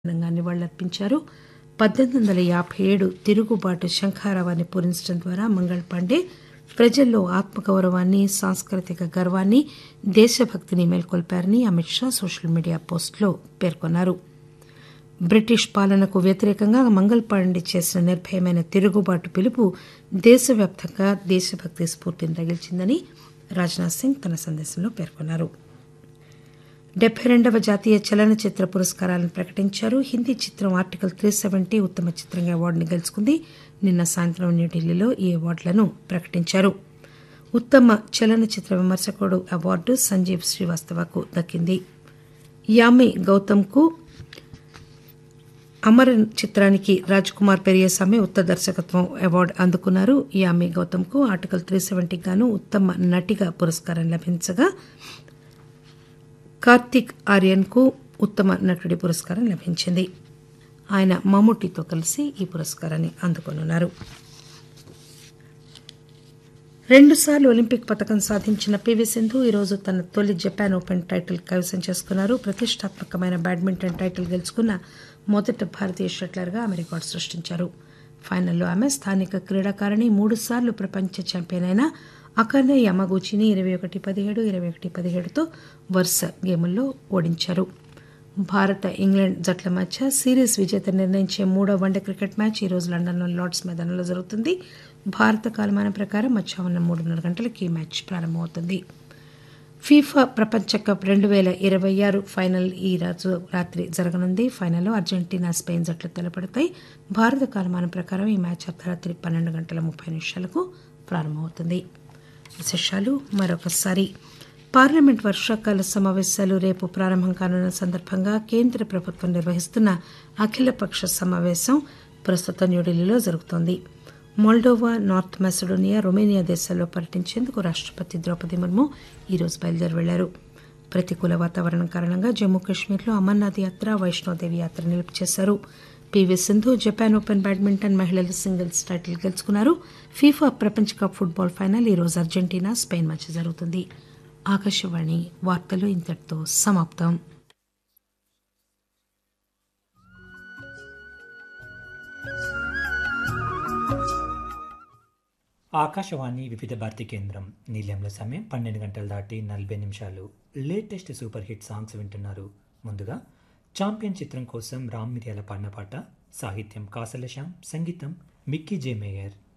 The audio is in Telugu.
ఘనంగా నివాళులర్పించారు. 1857 తిరుగుబాటు శంఖారావాన్ని పూరించడం ద్వారా మంగళ్ పాండే ప్రజల్లో ఆత్మగౌరవాన్ని, సాంస్కృతిక గర్వాన్ని, దేశభక్తిని మేల్కొల్పారని అమిత్ షా సోషల్ మీడియా పోస్టులో పేర్కొన్నారు. బ్రిటిష్ పాలనకు వ్యతిరేకంగా మంగళ్ పాండే చేసిన నిర్భయమైన తిరుగుబాటు పిలుపు దేశవ్యాప్తంగా దేశభక్తి స్ఫూర్తిని రగిల్చిందని రాజ్నాథ్ సింగ్ తన సందేశంలో పేర్కొన్నారు. 72వ జాతీయ చలనచిత్ర పురస్కారాలను ప్రకటించారు. హిందీ చిత్రం ఆర్టికల్ 370 ఉత్తమ చిత్రంగా అవార్డును గెలుచుకుంది. నిన్న సాయంత్రం న్యూఢిల్లీలో ఈ అవార్డులను ప్రకటించారు. ఉత్తమ చలనచిత్ర విమర్శకుడు అవార్డు సంజీవ్ శ్రీవాస్తవకు దక్కింది. యామి గౌతమ్కు అమరన్ చిత్రానికి రాజ్ కుమార్ పెరియసామి ఉత్తమ దర్శకత్వం అవార్డు అందుకున్నారు. యామి గౌతమ్కు ఆర్టికల్ 370 గాను ఉత్తమ నటిగా పురస్కారం లభించగా కార్తిక్ ఆర్యన్కు ఉత్తమ నటుడి పురస్కారం లభించింది. ఆయన మమ్ముటితో కలిసి ఈ పురస్కారాన్ని అందుకోనున్నారు. 2 సార్లు ఒలింపిక్ పతకం సాధించిన పీవీ సింధు ఈరోజు తన తొలి జపాన్ ఓపెన్ టైటిల్ కైవసం చేసుకున్నారు. ప్రతిష్టాత్మకమైన బ్యాడ్మింటన్ టైటిల్ గెలుచుకున్న మొదటి భారతీయ షట్లర్గా ఆమె రికార్డు సృష్టించారు. ఫైనల్లో ఆమె స్థానిక క్రీడాకారిణి 3 సార్లు ప్రపంచ ఛాంపియన్ అయిన అకానే యమగూచిని 21-17, 21-17తో వరుస గేముల్లో ఓడించారు. భారత ఇంగ్లాండ్ జట్ల మధ్య సిరీస్ విజేత నిర్ణయించే 3వ వన్డే క్రికెట్ మ్యాచ్ ఈరోజు లండన్లోని లార్డ్స్ మైదానంలో జరుగుతుంది. భారత కాలమానం ప్రకారం మధ్యాహ్నం 3:30 గంటలకు ఈ మ్యాచ్ ప్రారంభమవుతుంది. ఫీఫా ప్రపంచ కప్ 2026 ఫైనల్ ఈ రోజు రాత్రి జరగనుంది. ఫైనల్లో అర్జెంటీనా, స్పెయిన్ జట్లు తలపడతాయి. భారత కాలమానం ప్రకారం ఈ మ్యాచ్ అర్ధరాత్రి 12:30 ప్రారంభమవుతుంది. విశేషాలు మరొకసారి. పార్లమెంట్ వర్షాకాల సమావేశాలు రేపు ప్రారంభం కానున్న సందర్భంగా కేంద్ర ప్రభుత్వం నిర్వహిస్తున్న అఖిలపక్ష సమావేశం ప్రస్తుతం న్యూఢిల్లీలో జరుగుతోంది. మోల్డోవా, నార్త్ మెసడోనియా, రొమేనియా దేశాల్లో పర్యటించేందుకు రాష్టపతి ద్రౌపది ముర్ము ఈరోజు బయలుదేరి వెళ్లారు. ప్రతికూల వాతావరణం కారణంగా జమ్మూ కశ్మీర్లో అమర్నాథ్ యాత్ర, వైష్ణోదేవి యాత్ర నిలుపు చేశారు. PV Sindhu Japan open badminton మహిళల సింగిల్స్ టైటిల్ గెలుచుకున్నారు. ఫీఫా ప్రపంచ కప్ ఫుట్బాల్ ఫైనల్ ఈరోజు అర్జెంటీనా, స్పెయిన్ మధ్య జరుగుతుంది. ఆకాశవాణి వార్తలు ఇంతటితో సమాప్తం. ఆకాశవాణి వివిధ భారతి కేంద్రం. నిలయంలో సమయం 12 గంటలు దాటి 40 నిమిషాలు. లేటెస్ట్ సూపర్ హిట్ సాంగ్స్ వింటున్నారు. ముందుగా ఛాంపియన్ చిత్రం కోసం రామ్ మిరియాల పాడిన పాట, సాహిత్యం కాసల శ్యామ్, సంగీతం మిక్కీ జే మేయర్.